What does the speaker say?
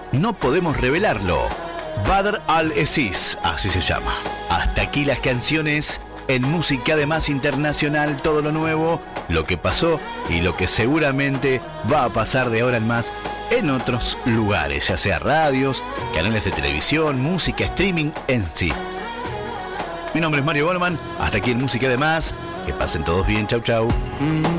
no podemos revelarlo. Badr al-Aziz, así se llama. Hasta aquí las canciones en música además internacional, todo lo nuevo, lo que pasó y lo que seguramente va a pasar de ahora en más en otros lugares, ya sea radios, canales de televisión, música, streaming en sí. Mi nombre es Mario Goldman, hasta aquí en Música Además, que pasen todos bien, chau chau.